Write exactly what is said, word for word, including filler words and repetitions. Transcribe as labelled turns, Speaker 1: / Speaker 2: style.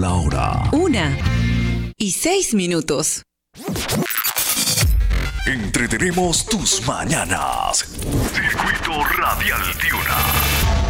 Speaker 1: la hora.
Speaker 2: Una y seis minutos.
Speaker 1: Entretenemos tus mañanas. Circuito Radial Tiuna.